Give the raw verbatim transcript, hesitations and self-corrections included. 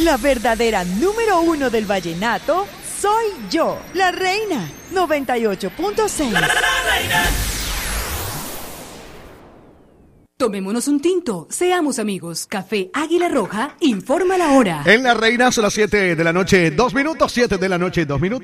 La verdadera número uno del vallenato soy yo, la reina. noventa y ocho punto seis. La, la, la reina. Tomémonos un tinto, seamos amigos. Café Águila Roja informa la hora. En La Reina son las siete de la noche, dos minutos, siete de la noche, dos minutos.